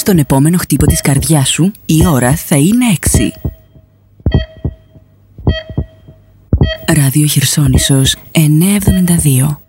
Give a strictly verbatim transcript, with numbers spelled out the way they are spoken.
Στον επόμενο χτύπο της καρδιάς σου η ώρα θα είναι έξι. Ράδιο Χερσόνησος εννιακόσια εβδομήντα δύο.